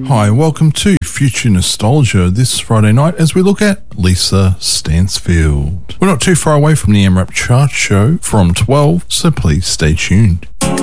Hi, welcome to Future Nostalgia this Friday night as we look at Lisa Stansfield. We're not too far away from the AMRAP chart show from 12, so please stay tuned.